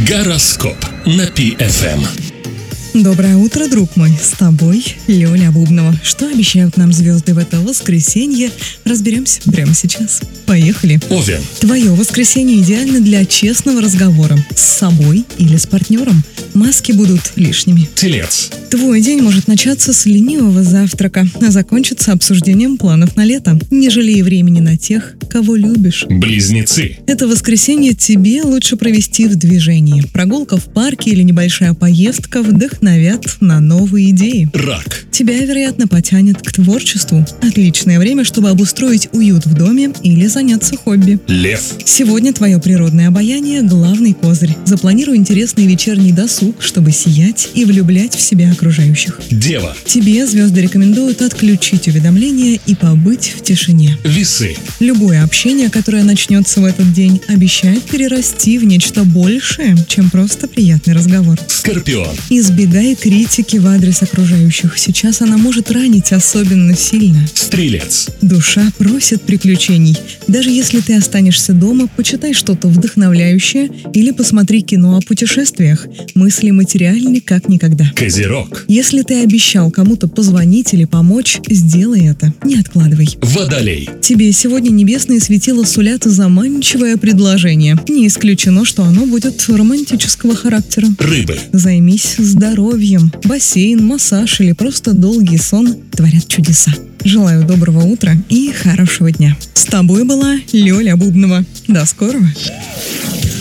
Гороскоп на PFM. Доброе утро, друг мой. С тобой Лёля Бубнова. Что обещают нам звезды в это воскресенье? Разберемся прямо сейчас. Поехали. Овен. Твое воскресенье идеально для честного разговора с собой или с партнером. Маски будут лишними. Телец. Твой день может начаться с ленивого завтрака, а закончиться обсуждением планов на лето. Не жалей времени на тех, кого любишь. Близнецы. Это воскресенье тебе лучше провести в движении. Прогулка в парке или небольшая поездка вдохновят на новые идеи. Рак. Тебя, вероятно, потянет к творчеству. Отличное время, чтобы обустроить уют в доме или заняться хобби. Лев. Сегодня твое природное обаяние – главный козырь. Запланируй интересный вечерний досуг, чтобы сиять и влюблять в себя окружающих. Дева. Тебе звезды рекомендуют отключить уведомления и побыть в тишине. Весы. Любое общение, которое начнется в этот день, обещает перерасти в нечто большее, чем просто приятный разговор. Скорпион. Избегай критики в адрес окружающих. Сейчас она может ранить особенно сильно. Стрелец. Душа просит приключений. Даже если ты останешься дома, почитай что-то вдохновляющее или посмотри кино о путешествиях. Мысли материальны как никогда. Козерог. Если ты обещал кому-то позвонить или помочь, сделай это, не откладывай. Водолей. Тебе сегодня небесные светила сулят заманчивое предложение. Не исключено, что оно будет романтического характера. Рыбы. Займись здоровьем. Бассейн, массаж или просто долгий сон творят чудеса. Желаю доброго утра и хорошего дня. С тобой была Лёля Бубнова. До скорого.